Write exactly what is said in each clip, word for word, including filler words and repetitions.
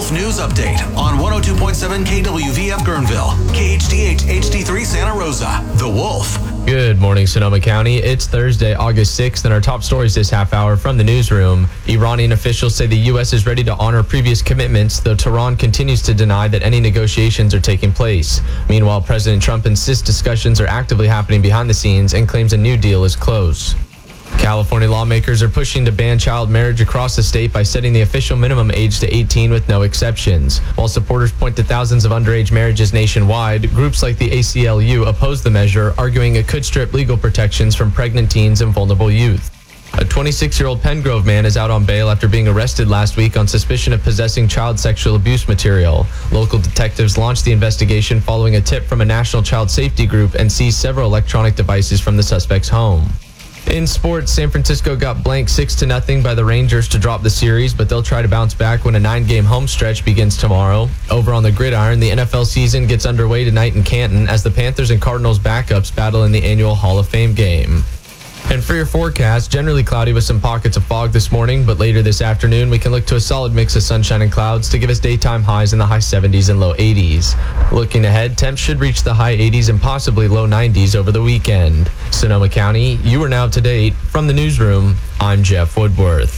Wolf News Update on one oh two point seven K W V F Guerneville, K H D H H D three Santa Rosa. The Wolf. Good morning, Sonoma County. It's Thursday, August sixth, and our top stories this half hour from the newsroom. Iranian officials say the U S is ready to honor previous commitments, though Tehran continues to deny that any negotiations are taking place. Meanwhile, President Trump insists discussions are actively happening behind the scenes and claims a new deal is close. California lawmakers are pushing to ban child marriage across the state by setting the official minimum age to eighteen with no exceptions. While supporters point to thousands of underage marriages nationwide, groups like the A C L U oppose the measure, arguing it could strip legal protections from pregnant teens and vulnerable youth. A twenty-six-year-old Pengrove man is out on bail after being arrested last week on suspicion of possessing child sexual abuse material. Local detectives launched the investigation following a tip from a national child safety group and seized several electronic devices from the suspect's home. In sports, San Francisco got blanked six to nothing by the Rangers to drop the series, but they'll try to bounce back when a nine-game home stretch begins tomorrow. Over on the gridiron, the N F L season gets underway tonight in Canton as the Panthers and Cardinals backups battle in the annual Hall of Fame game. And for your forecast, generally cloudy with some pockets of fog this morning, but later this afternoon we can look to a solid mix of sunshine and clouds to give us daytime highs in the high seventies and low eighties. Looking ahead, temps should reach the high eighties and possibly low nineties over the weekend. Sonoma County, you are now up to date. From the newsroom, I'm Jeff Woodworth.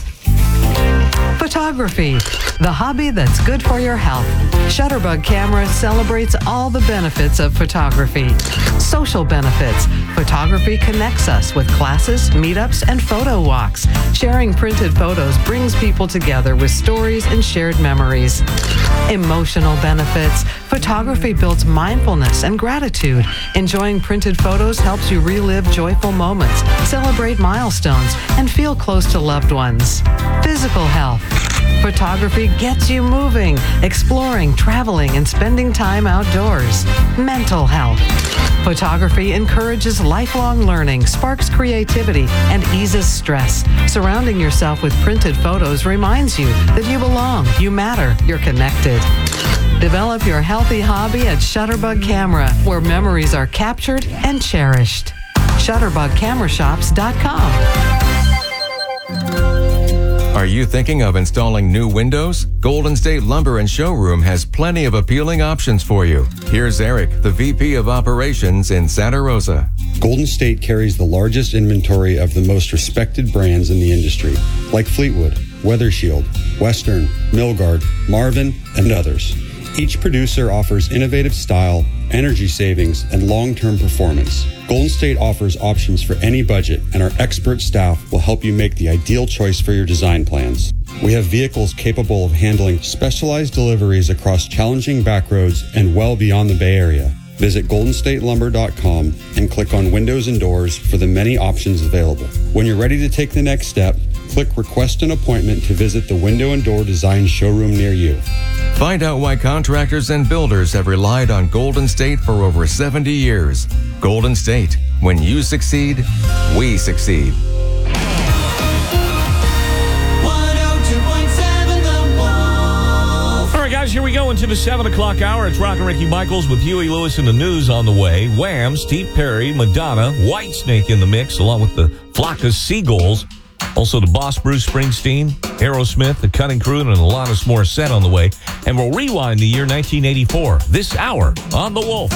Photography, the hobby that's good for your health. Shutterbug Camera celebrates all the benefits of photography. Social benefits. Photography connects us with classes, meetups, and photo walks. Sharing printed photos brings people together with stories and shared memories. Emotional benefits. Photography builds mindfulness and gratitude. Enjoying printed photos helps you relive joyful moments, celebrate milestones, and feel close to loved ones. Physical health. Photography gets you moving, exploring, traveling, and spending time outdoors. Mental health. Photography encourages lifelong learning, sparks creativity, and eases stress. Surrounding yourself with printed photos reminds you that you belong, you matter, you're connected. Develop your healthy hobby at Shutterbug Camera, where memories are captured and cherished. shutterbug camera shops dot com. Are you thinking of installing new windows? Golden State Lumber and Showroom has plenty of appealing options for you. Here's Eric, the V P of Operations in Santa Rosa. Golden State carries the largest inventory of the most respected brands in the industry, like Fleetwood, Weather Shield, Western, Milgard, Marvin, and others. Each producer offers innovative style, energy savings, and long-term performance. Golden State offers options for any budget, and our expert staff will help you make the ideal choice for your design plans. We have vehicles capable of handling specialized deliveries across challenging back roads and well beyond the Bay Area. Visit golden state lumber dot com and click on Windows and Doors for the many options available. When you're ready to take the next step, click Request an Appointment to visit the Window and Door Design showroom near you. Find out why contractors and builders have relied on Golden State for over seventy years. Golden State. When you succeed, we succeed. Here we go into the seven o'clock hour. It's Rock and Ricky Michaels with Huey Lewis and the news on the way. Wham, Steve Perry, Madonna, Whitesnake in the mix, along with the flock of seagulls. Also, the boss, Bruce Springsteen, Aerosmith, the Cutting Crew, and Alanis Morissette on the way. And we'll rewind the year nineteen eighty-four, this hour on The Wolf.